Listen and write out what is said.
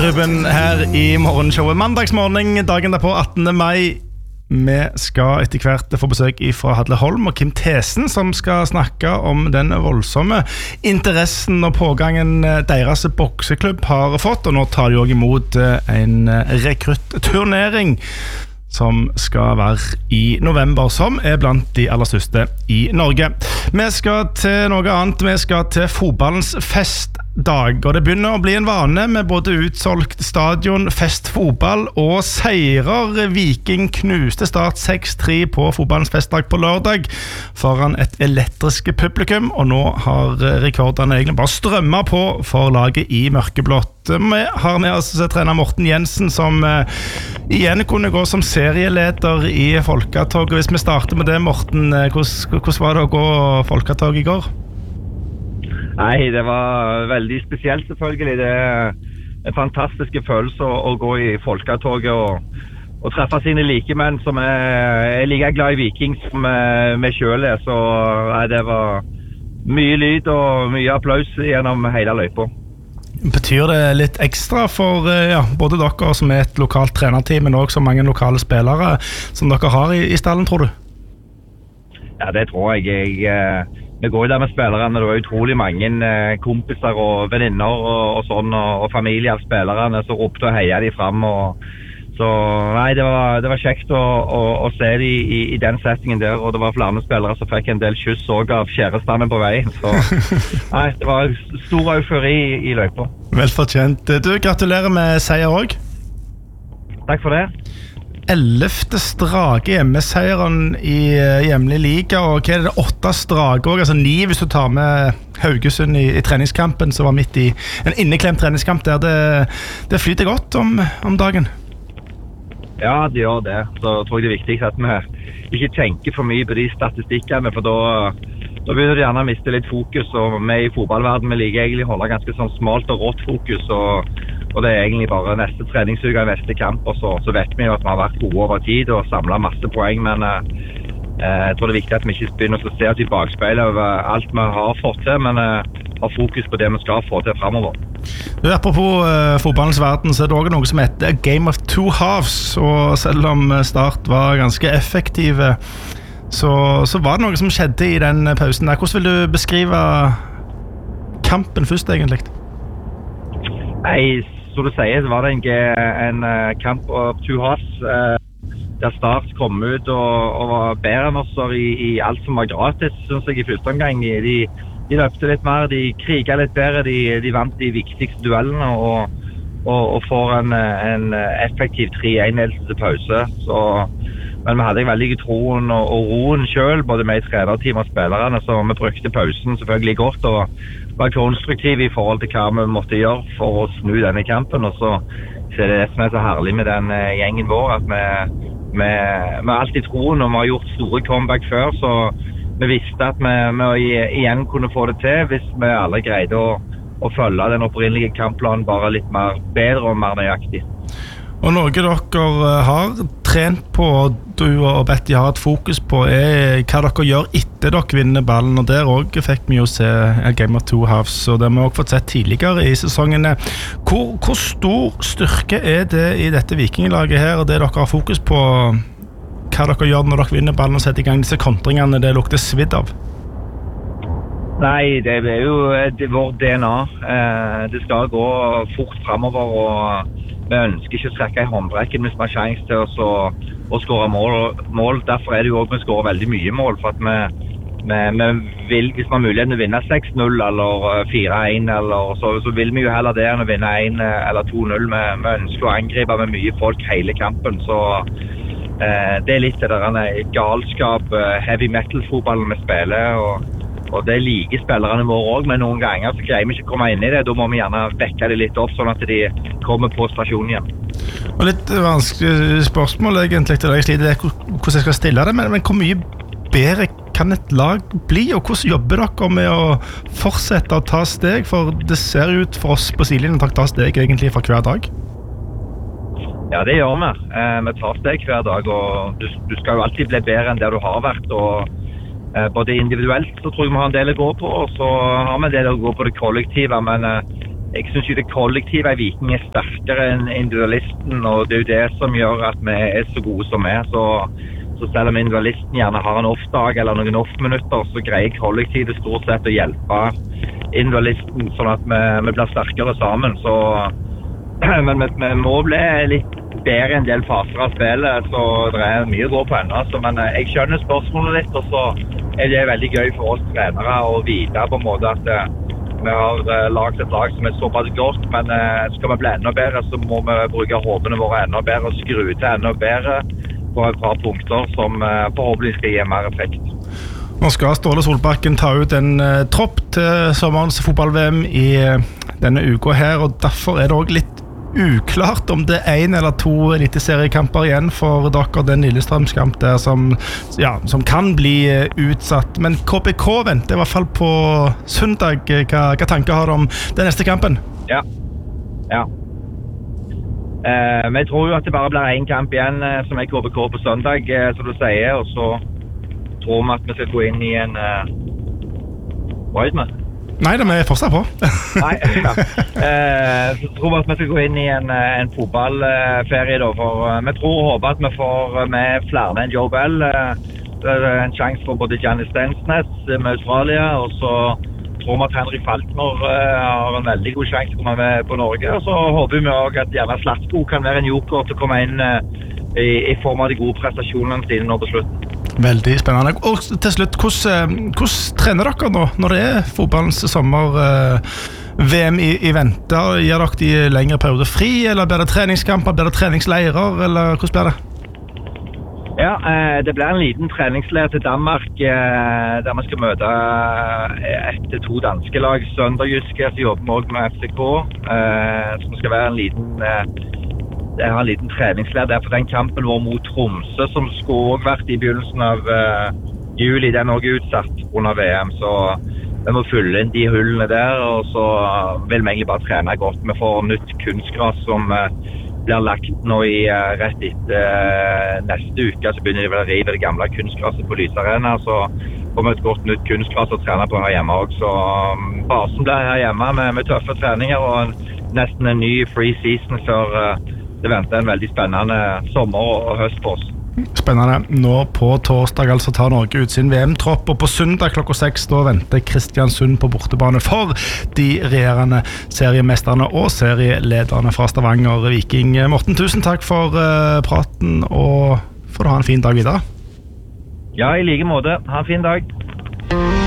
Ruben her i morgenshowet mandagsmorgen, dagen derpå 18. mai. Vi skal etter hvert få besøk fra Hadle Holm og Kim Thesen, som skal snakke om den voldsomme interessen og pågangen deres bokseklubb har fått. Og nå tar de også imot en rekrutturnering som skal være i november, som blant de aller største i Norge. Vi skal til noe annet, vi skal til fotballens festdag, og det begynner å bli en vane med både utsolgt stadion, festfotball og seirer. Viking knuste Start 6-3 på fotballens festdag på lørdag foran et elektriske publikum, og nå har rekordene egentlig bare strømmet på for laget i mørkeblått. Vi har med oss trener Morten Jensen, som igjen kunne gå som serieleder i Folketoget. Hvis vi starter med det, Morten, hvordan var det å gå Folketog i går? Nei, det var veldig spesielt selvfølgelig. Det en fantastisk følelse å gå i Folketoget og treffe sine likemenn som like glad i Viking som vi selv er. Så nei, det var mye lyd og mye applaus gjennom hele løypa. Betyr det litt ekstra for både dere som et lokalt trenerteam, men også mange lokale spillere som dere har i stallen, tror du? Ja, det tror jeg. Vi går der med spillerne. Det var utrolig mange kompiser og venninner og sånn, og familie av spillerne som ropte og heia de frem. Så nei, det var kjekt å se de i den settingen der, og det var flere spillere som fikk en del kyss også av kjærestene på vei. Så nei, det var stor eufori i løypa. Velfortjent. Du, gratulerer med seier også. Takk for det. 11. strake hjemmeseieren i hjemlig liga, og hva det 8 strake også, altså 9 hvis du tar med Haugesund i treningskampen, som var midt i en inneklemt treningskamp der. Det flyter godt om dagen. Ja, det gjør det. Så tror jeg det er viktig at vi ikke tenker for mye på de statistikkene, for da begynner de gjerne å miste litt fokus, og vi i fotballverden vi liker egentlig å holde ganske sånn smalt og rått fokus, og det er egentlig bare neste treningsuke, neste kamp, og så vet vi jo at vi har vært gode over tid og samlet masse poeng, men jeg tror det er viktig at vi ikke begynner å se oss i bakspeilet over alt vi har fått til, men har fokus på det vi skal få til fremover. Apropos fotballens verden, så det også noe som heter Game of Two Halves, og selv om Start var ganske effektive, så var det noe som skjedde i den pausen der. Hvordan vil du beskrive kampen først egentlig? Nei, som du sier, så var det en kamp of two halves, der Start kom ut og var bedre enn oss i alt som var gratis, synes jeg, i første omgang. De løpte litt mer, de kriget litt bedre, de vant de viktigste duellene og får en effektiv 3-1-ledelse til pause. Men vi hadde veldig troen og roen selv, både med trenerteam og spillerne, så vi brukte pausen selvfølgelig godt og var konstruktive i forhold til hva vi måtte gjøre for å snu denne kampen. Og så er det som så herlig med den gjengen vår, at vi har alltid troen, og vi har gjort store comeback før, så vi visste at vi igjen kunne få det til hvis vi alle greide å følge den opprinnelige kampplanen bare litt mer bedre og mer nøyaktig. Og noe dere har trent på, du og Betty har et fokus på, hva dere gjør etter dere vinner ballen, og der også fikk vi jo se Game of Two Halves, og det har vi også fått sett tidligere i sesongene. Hvor stor styrke det i dette vikinglaget her, og det dere har fokus på, hva dere gjør når dere vinner ballen og setter i gang disse kontringene det lukter svidd av? Nei, det jo vår DNA. Det skal gå fort fremover, og vi ønsker ikke å trekke i håndbrekken hvis vi har sjanse til å skåre mål. Derfor det jo også vi skårer veldig mye mål, for at vi vil, hvis vi har muligheten å vinne 6-0 eller 4-1, så vil vi jo heller det enn å vinne 1 eller 2-0. Vi ønsker å angripe med mye folk hele kampen, så det litt det der galskap, heavy metal-fotballen vi spiller, og det liker spillerne våre også, men noen ganger så greier vi ikke å komme inn i det. Da må vi gjerne vekke det litt opp, sånn at de kommer på stasjonen igjen. Og litt vanskelig spørsmål egentlig til deg, sliter hvordan jeg skal stille det, men hvor mye bedre kan et lag bli, og hvordan jobber dere med å fortsette å ta steg? For det ser ut for oss på sidelinjen at dere tar steg egentlig for hver dag. Ja, det gjør vi. Vi tar steg hver dag, og du skal jo alltid bli bedre enn det du har vært, og både individuelt så tror jeg vi har en del å gå på, og så har vi en del å gå på det kollektive, men jeg synes jo det kollektive i Viking sterkere enn individualisten, og det jo det som gjør at vi så gode som vi. Så selv om individualisten gjerne har en off-dag eller noen off-minutter, så greier kollektivet stort sett å hjelpe individualisten, sånn at vi blir sterkere sammen. Men vi må bli litt bedre en del faser av spillet, så det mye å gå på ennå. Men jeg skjønner spørsmålet litt, og så det veldig gøy for oss trenere å vite på en måte at vi har laget et lag som såpass godt, men skal vi bli enda bedre, så må vi bruke hodene våre enda bedre og skru til enda bedre på et par punkter som forhåpentlig skal gi mer effekt. Nå skal Ståle Solbakken ta ut en tropp til sommerens fotball-VM i denne uka her, og derfor det også litt uklart om det 1 eller 2 eliteseriekamper igjen for dere, den Lillestrømskamp der som kan bli utsatt. Men KBK venter i hvert fall på søndag. Hva tanker har du om den neste kampen? Ja. Vi tror jo at det bare blir 1 kamp igjen som KBK på søndag, som du sier, og så tror vi at vi skal gå inn i en hva er det med? Nei, det er fortsatt på. Nei, så tror vi at vi skal gå inn i en fotballferie da, for vi tror og håper at vi får med flere enn Joe Bell. Det en sjanse for både Giannis Stensnes med Australia, og så tror vi at Henry Falkner har en veldig god sjanse til å komme med på Norge, og så håper vi også at Jævla Slatko kan være en joker til å komme inn i form av de gode prestasjonene sine nå på slutten. Veldig spennende. Og til slutt, hvordan trener dere nå når det fotballens sommer-VM i vente? Gir dere de lengre perioder fri, eller blir det treningskamper, blir det treningsleirer, eller hvordan blir det? Ja, det blir en liten treningsleir til Danmark, der vi skal møte 1-2 danske lag, Sønderjyske, så jobber vi også med FCK, som skal være en liten treningsleir der for den kampen vår mot Tromsø, som skulle også vært i begynnelsen av juli. Den er også utsatt under VM, så vi må fylle inn de hullene der, og så vil vi egentlig bare trene godt. Vi får nytt kunstgras som blir lagt nå rett etter neste uke, så begynner de vel å rive det gamle kunstgraset på Lysarena, så får vi et godt nytt kunstgras å trene på her hjemme også. Så basen blir her hjemme med tøffe treninger og nesten en ny free season før det venter en veldig spennende sommer og høst på oss. Spennende. Nå på torsdag altså tar Norge ut sin VM-tropp, og på søndag klokka 6 da venter Kristiansund på bortebane for de regjerende seriemesterne og serielederne fra Stavanger Viking. Morten, tusen takk for praten, og får du ha en fin dag videre. Ja, i like måte. Ha en fin dag.